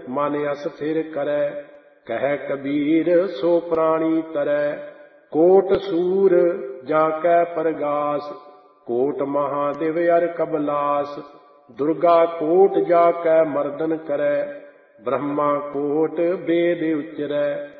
मन अस्थिर करै। कह कबीर सो प्राणी तरै। कोट सूर जाकै परगास, कोट महादेव अर कबलास। दुर्गा कोट जाकै मर्दन करै, ब्रह्मा कोट वेद उचरै।